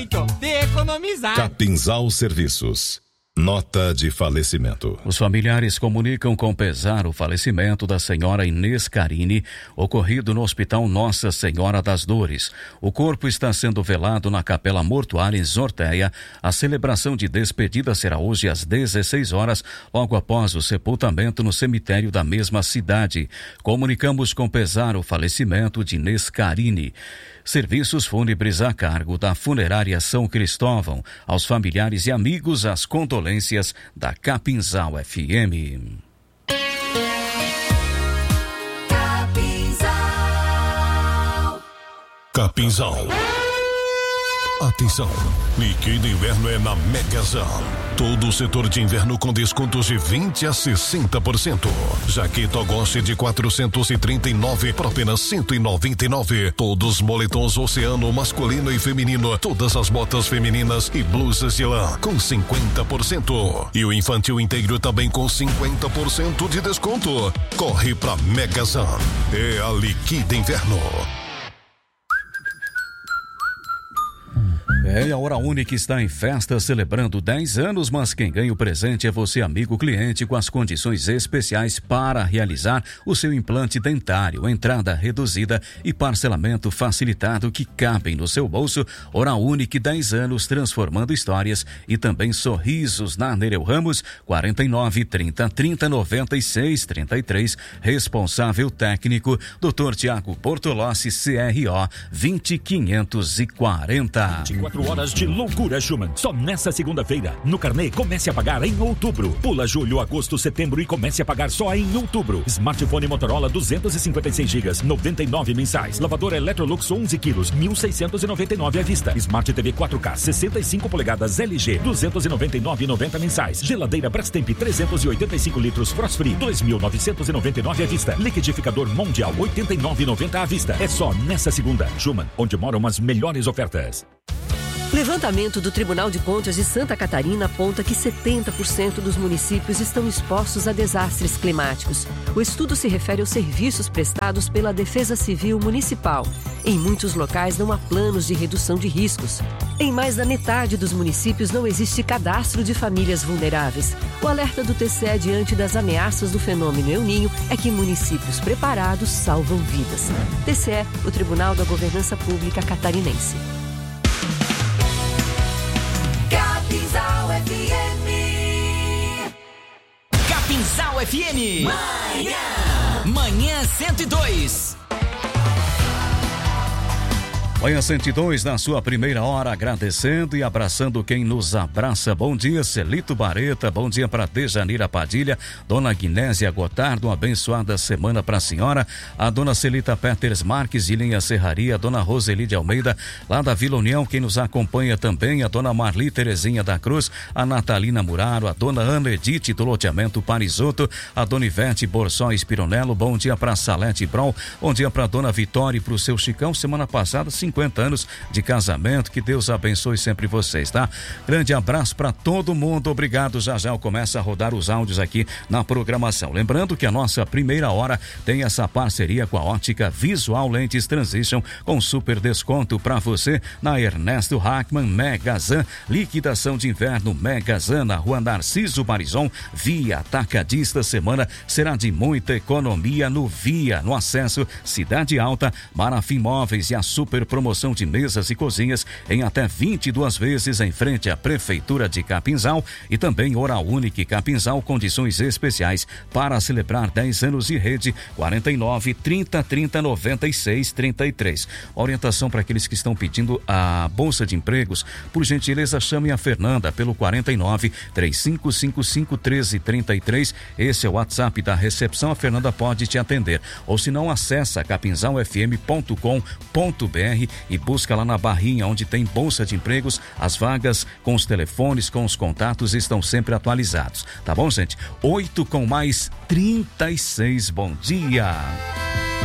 De economizar. Capinzal Serviços. Nota de falecimento. Os familiares comunicam com pesar o falecimento da senhora Inês Carini, ocorrido no Hospital Nossa Senhora das Dores. O corpo está sendo velado na Capela Mortuária em Zorteia. A celebração de despedida será hoje às 16 horas, logo após o sepultamento no cemitério da mesma cidade. Comunicamos com pesar o falecimento de Inês Carini. Serviços fúnebres a cargo da Funerária São Cristóvão. Aos familiares e amigos, as condolências da Capinzal FM. Capinzal. Atenção, liquida inverno é na Megazan. Todo o setor de inverno com descontos de 20 a 60%. Jaqueta Ogoste de 439 por apenas 199. Todos moletons Oceano masculino e feminino. Todas as botas femininas e blusas de lã com 50%. E o infantil inteiro também com 50% de desconto. Corre pra Megazan. É a liquida inverno. A Hora Única está em festa celebrando 10 anos, mas quem ganha o presente é você, amigo cliente, com as condições especiais para realizar o seu implante dentário, entrada reduzida e parcelamento facilitado que cabem no seu bolso. Hora Única, 10 anos transformando histórias e também sorrisos na Nereu Ramos, 49 30 30 96 33. Responsável técnico, Dr. Tiago Bortolossi, CRO 20540. 24 horas de loucura, Schumann. Só nessa segunda-feira. No carnê, comece a pagar em outubro. Pula julho, agosto, setembro e comece a pagar só em outubro. Smartphone Motorola 256 GB, 99 mensais. Lavadora Electrolux 11 quilos, 1.699 à vista. Smart TV 4K 65 polegadas LG, 299,90 mensais. Geladeira Brastemp 385 litros Frost Free, 2.999 à vista. Liquidificador Mondial 89,90 à vista. É só nessa segunda. Schumann, onde moram as melhores ofertas. Levantamento do Tribunal de Contas de Santa Catarina aponta que 70% dos municípios estão expostos a desastres climáticos. O estudo se refere aos serviços prestados pela Defesa Civil Municipal. Em muitos locais não há planos de redução de riscos. Em mais da metade dos municípios não existe cadastro de famílias vulneráveis. O alerta do TCE diante das ameaças do fenômeno El Niño é que municípios preparados salvam vidas. TCE, o Tribunal da Governança Pública Catarinense. Capinzal FM. Capinzal FM. Manhã 102. Manhã 102, na sua primeira hora, agradecendo e abraçando quem nos abraça. Bom dia, Celito Bareta. Bom dia para Dejanira Padilha. Dona Guinésia Gotardo, uma abençoada semana para a senhora. A dona Celita Peters Marques, de Linha Serraria. A dona Roseli de Almeida, lá da Vila União, quem nos acompanha também. A dona Marli Terezinha da Cruz. A Natalina Muraro. A dona Ana Edith, do loteamento Parisoto. A dona Ivete Borsó Espironello. Bom dia para Salete Brol. Bom dia para dona Vitória e para o seu Chicão. Semana passada, 50 anos de casamento, que Deus abençoe sempre vocês, tá? Grande abraço para todo mundo, obrigado. Já já começa a rodar os áudios aqui na programação. Lembrando que a nossa primeira hora tem essa parceria com a ótica Visual Lentes Transition, com super desconto para você na Ernesto Hackman Megazan, liquidação de inverno Megazan na Rua Narciso Barizon, Via Atacadista. Semana será de muita economia no Via, no acesso Cidade Alta, Marafim Móveis e a super promoção de mesas e cozinhas em até 22 vezes em frente à Prefeitura de Capinzal, e também Hora Única Capinzal, condições especiais para celebrar 10 anos de rede, 49 30 30 96 33. Orientação para aqueles que estão pedindo a Bolsa de Empregos, por gentileza chame a Fernanda pelo 49 3555 1333. Esse é o WhatsApp da recepção, a Fernanda pode te atender, ou se não, acessa capinzalfm.com.br e busca lá na barrinha onde tem Bolsa de Empregos. As vagas com os telefones, com os contatos estão sempre atualizados, tá bom, gente? 8 com mais 36, bom dia.